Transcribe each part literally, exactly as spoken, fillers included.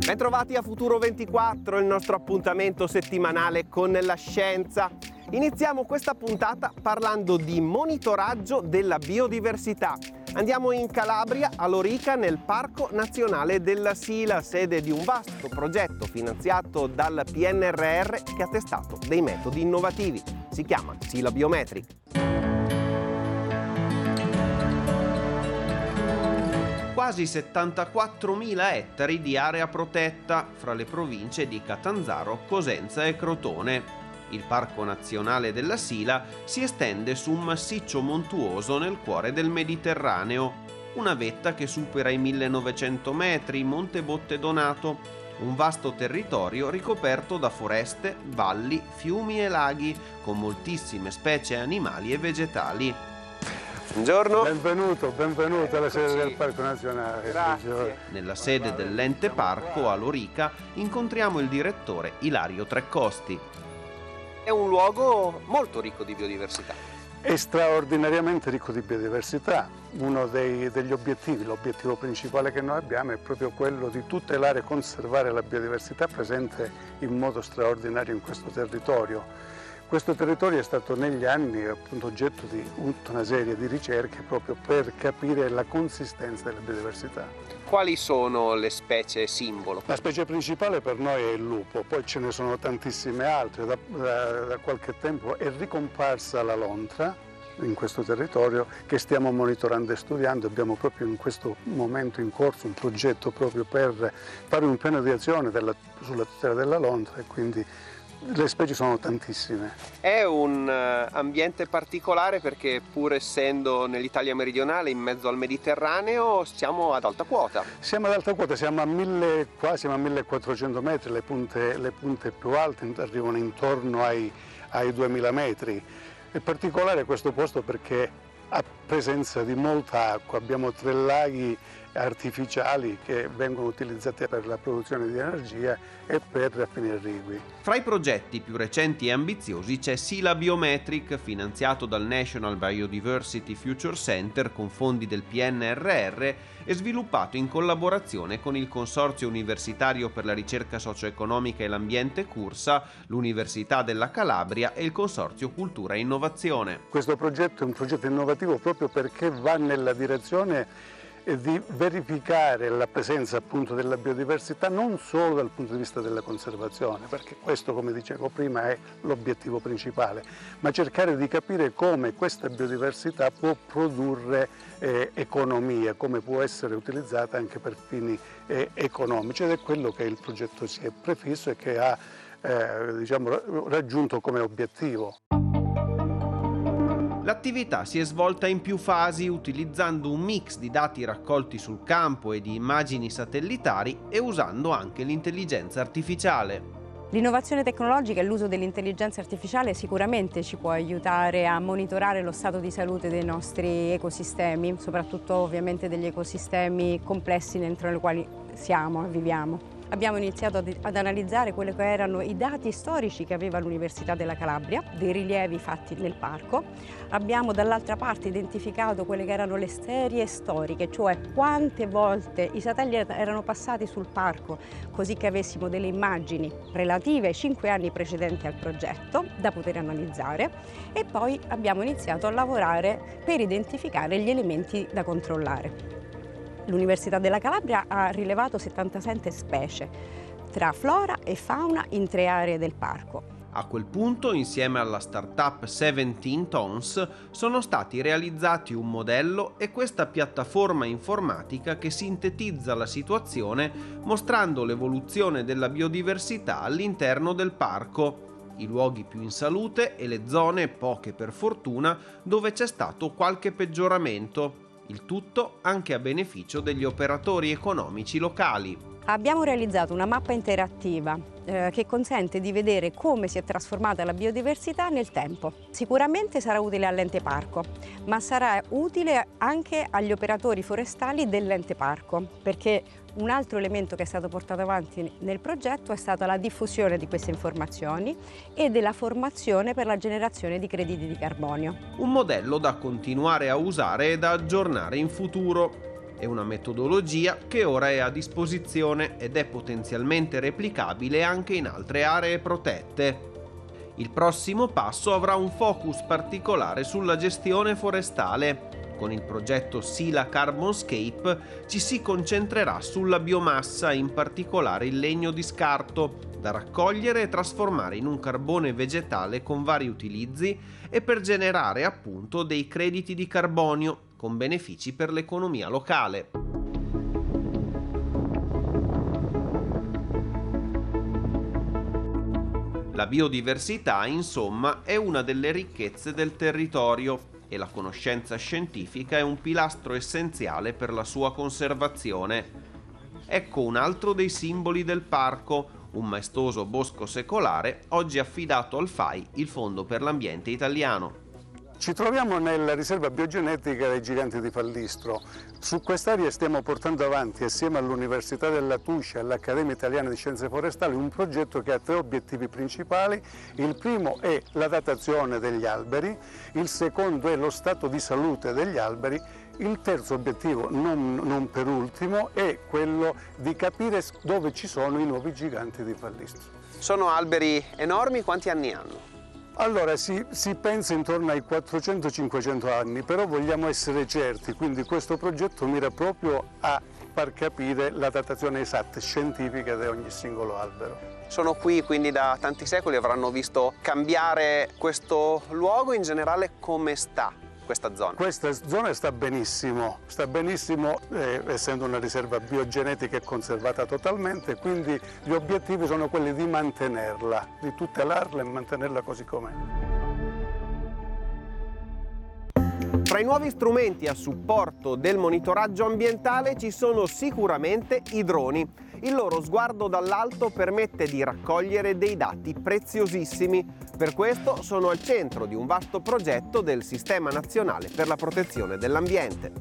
Bentrovati a Futuro ventiquattro, il nostro appuntamento settimanale con la scienza. Iniziamo questa puntata parlando di monitoraggio della biodiversità. Andiamo in Calabria, a Lorica, nel Parco Nazionale della Sila, sede di un vasto progetto finanziato dal P N R R che ha testato dei metodi innovativi. Si chiama Sila Biometric. Quasi settantaquattromila ettari di area protetta fra le province di Catanzaro, Cosenza e Crotone. Il Parco Nazionale della Sila si estende su un massiccio montuoso nel cuore del Mediterraneo, una vetta che supera i millenovecento metri, Monte Botte Donato, un vasto territorio ricoperto da foreste, valli, fiumi e laghi, con moltissime specie animali e vegetali. Buongiorno. Benvenuto, benvenuto alla sede del Parco Nazionale. Grazie. Nella sede dell'ente parco a Lorica incontriamo il direttore Ilario Treccosti. È un luogo molto ricco di biodiversità. È straordinariamente ricco di biodiversità. Uno dei, degli obiettivi, l'obiettivo principale che noi abbiamo è proprio quello di tutelare e conservare la biodiversità presente in modo straordinario in questo territorio. Questo territorio è stato negli anni appunto oggetto di tutta una serie di ricerche proprio per capire la consistenza della biodiversità. Quali sono le specie simbolo? La specie principale per noi è il lupo, poi ce ne sono tantissime altre. Da, da, da qualche tempo è ricomparsa la lontra in questo territorio che stiamo monitorando e studiando. Abbiamo proprio in questo momento in corso un progetto proprio per fare un piano di azione della, sulla tutela della lontra e quindi le specie sono tantissime. È un uh, ambiente particolare perché pur essendo nell'Italia meridionale in mezzo al Mediterraneo siamo ad alta quota. Siamo ad alta quota, siamo a mille, quasi siamo a millequattrocento metri, le punte, le punte più alte arrivano intorno ai, ai duemila metri. È particolare questo posto perché ha presenza di molta acqua, abbiamo tre laghi artificiali che vengono utilizzati per la produzione di energia e per fini irrigui. Fra i progetti più recenti e ambiziosi c'è Sila Biometric, finanziato dal National Biodiversity Future Center con fondi del P N R R e sviluppato in collaborazione con il Consorzio Universitario per la Ricerca Socio-Economica e l'Ambiente Cursa, l'Università della Calabria e il Consorzio Cultura e Innovazione. Questo progetto è un progetto innovativo proprio perché va nella direzione di verificare la presenza appunto della biodiversità non solo dal punto di vista della conservazione, perché questo, come dicevo prima, è l'obiettivo principale, ma cercare di capire come questa biodiversità può produrre eh, economia, come può essere utilizzata anche per fini eh, economici, ed è quello che il progetto si è prefisso e che ha eh, diciamo, raggiunto come obiettivo. L'attività si è svolta in più fasi utilizzando un mix di dati raccolti sul campo e di immagini satellitari e usando anche l'intelligenza artificiale. L'innovazione tecnologica e l'uso dell'intelligenza artificiale sicuramente ci può aiutare a monitorare lo stato di salute dei nostri ecosistemi, soprattutto ovviamente degli ecosistemi complessi dentro i quali siamo e viviamo. Abbiamo iniziato ad analizzare quelli che erano i dati storici che aveva l'Università della Calabria, dei rilievi fatti nel parco. Abbiamo dall'altra parte identificato quelle che erano le serie storiche, cioè quante volte i satelliti erano passati sul parco, così che avessimo delle immagini relative ai cinque anni precedenti al progetto da poter analizzare, e poi abbiamo iniziato a lavorare per identificare gli elementi da controllare. L'Università della Calabria ha rilevato settantasette specie, tra flora e fauna in tre aree del parco. A quel punto, insieme alla startup diciassette Tons, sono stati realizzati un modello e questa piattaforma informatica che sintetizza la situazione mostrando l'evoluzione della biodiversità all'interno del parco, i luoghi più in salute e le zone, poche per fortuna, dove c'è stato qualche peggioramento. Il tutto anche a beneficio degli operatori economici locali. Abbiamo realizzato una mappa interattiva eh, che consente di vedere come si è trasformata la biodiversità nel tempo. Sicuramente sarà utile all'ente parco, ma sarà utile anche agli operatori forestali dell'ente parco, perché un altro elemento che è stato portato avanti nel progetto è stata la diffusione di queste informazioni e della formazione per la generazione di crediti di carbonio. Un modello da continuare a usare e da aggiornare in futuro. È una metodologia che ora è a disposizione ed è potenzialmente replicabile anche in altre aree protette. Il prossimo passo avrà un focus particolare sulla gestione forestale. Con il progetto Sila Carbonscape ci si concentrerà sulla biomassa, in particolare il legno di scarto, da raccogliere e trasformare in un carbone vegetale con vari utilizzi e per generare appunto dei crediti di carbonio con benefici per l'economia locale. La biodiversità, insomma, è una delle ricchezze del territorio e la conoscenza scientifica è un pilastro essenziale per la sua conservazione. Ecco un altro dei simboli del parco, un maestoso bosco secolare, oggi affidato al F A I, il Fondo per l'Ambiente Italiano. Ci troviamo nella riserva biogenetica dei Giganti di Fallistro. Su quest'area stiamo portando avanti, assieme all'Università della Tuscia e all'Accademia Italiana di Scienze Forestali, un progetto che ha tre obiettivi principali. Il primo è la datazione degli alberi, il secondo è lo stato di salute degli alberi, il terzo obiettivo, non, non per ultimo, è quello di capire dove ci sono i nuovi giganti di Fallistro. Sono alberi enormi, quanti anni hanno? Allora, si, si pensa intorno ai quattrocento cinquecento anni, però vogliamo essere certi, quindi questo progetto mira proprio a far capire la datazione esatta scientifica di ogni singolo albero. Sono qui quindi da tanti secoli, avranno visto cambiare questo luogo. In generale come sta questa zona? Questa zona sta benissimo, sta benissimo eh, essendo una riserva biogenetica e conservata totalmente, quindi gli obiettivi sono quelli di mantenerla, di tutelarla e mantenerla così com'è. Tra i nuovi strumenti a supporto del monitoraggio ambientale ci sono sicuramente i droni. Il loro sguardo dall'alto permette di raccogliere dei dati preziosissimi. Per questo sono al centro di un vasto progetto del Sistema Nazionale per la Protezione dell'Ambiente.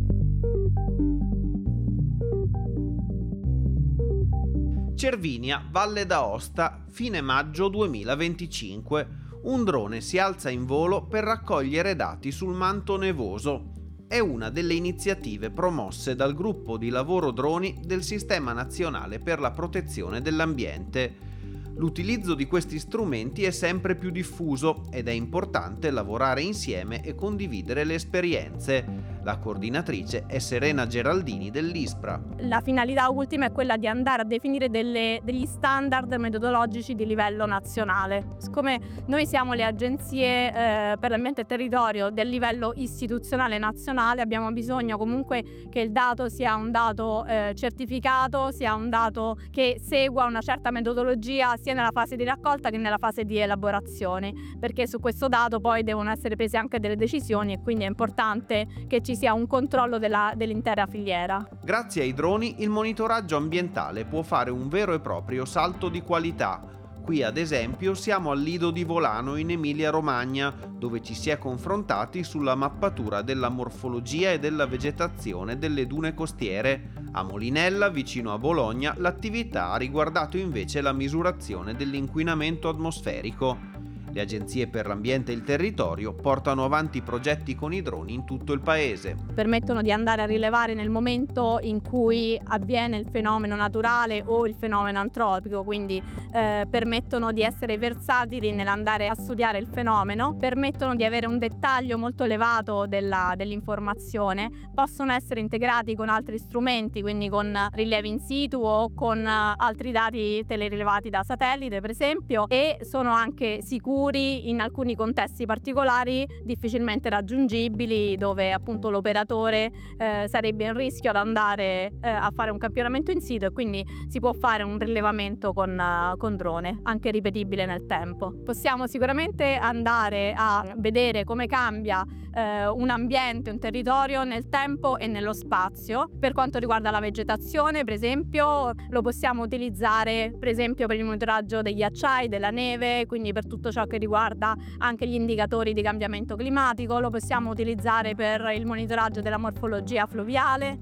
Cervinia, Valle d'Aosta, fine maggio duemilaventicinque. Un drone si alza in volo per raccogliere dati sul manto nevoso. È una delle iniziative promosse dal gruppo di lavoro droni del Sistema Nazionale per la Protezione dell'Ambiente. L'utilizzo di questi strumenti è sempre più diffuso ed è importante lavorare insieme e condividere le esperienze. La coordinatrice è Serena Geraldini dell'ISPRA. La finalità ultima è quella di andare a definire delle, degli standard metodologici di livello nazionale. Siccome noi siamo le agenzie eh, per l'ambiente e territorio del livello istituzionale nazionale, abbiamo bisogno comunque che il dato sia un dato eh, certificato, sia un dato che segua una certa metodologia sia nella fase di raccolta che nella fase di elaborazione, perché su questo dato poi devono essere prese anche delle decisioni e quindi è importante che ci sia un controllo della, dell'intera filiera. Grazie ai droni il monitoraggio ambientale può fare un vero e proprio salto di qualità. Qui ad esempio siamo al Lido di Volano in Emilia-Romagna, dove ci si è confrontati sulla mappatura della morfologia e della vegetazione delle dune costiere. A Molinella, vicino a Bologna, l'attività ha riguardato invece la misurazione dell'inquinamento atmosferico. Le agenzie per l'ambiente e il territorio portano avanti progetti con i droni in tutto il paese. Permettono di andare a rilevare nel momento in cui avviene il fenomeno naturale o il fenomeno antropico, quindi eh, permettono di essere versatili nell'andare a studiare il fenomeno, permettono di avere un dettaglio molto elevato della, dell'informazione, possono essere integrati con altri strumenti, quindi con rilievi in situ o con altri dati telerilevati da satellite per esempio, e sono anche sicuri in alcuni contesti particolari difficilmente raggiungibili, dove appunto l'operatore eh, sarebbe in rischio ad andare eh, a fare un campionamento in situ, e quindi si può fare un rilevamento con, uh, con drone, anche ripetibile nel tempo. Possiamo sicuramente andare a vedere come cambia eh, un ambiente, un territorio nel tempo e nello spazio. Per quanto riguarda la vegetazione, per esempio, lo possiamo utilizzare per esempio per il monitoraggio degli ghiacciai, della neve, quindi per tutto ciò che riguarda anche gli indicatori di cambiamento climatico, lo possiamo utilizzare per il monitoraggio della morfologia fluviale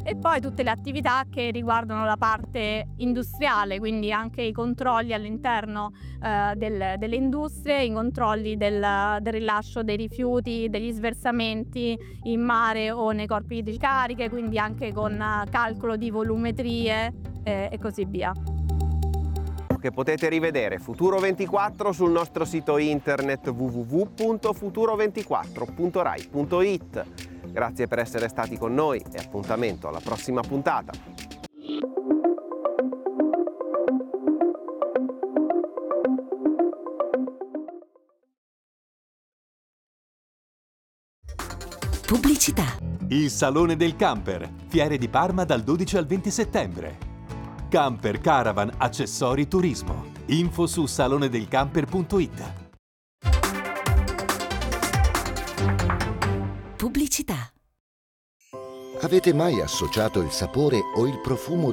e poi tutte le attività che riguardano la parte industriale, quindi anche i controlli all'interno eh, del, delle industrie, i controlli del, del rilascio dei rifiuti, degli sversamenti in mare o nei corpi di cariche, quindi anche con uh, calcolo di volumetrie eh, e così via. Che potete rivedere Futuro ventiquattro sul nostro sito internet w w w punto futuro ventiquattro punto rai punto it. Grazie per essere stati con noi e appuntamento alla prossima puntata. Pubblicità. Il Salone del Camper, Fiere di Parma dal dodici al venti settembre. Camper, caravan, accessori, turismo. Info su salone del camper punto it. Pubblicità. Avete mai associato il sapore o il profumo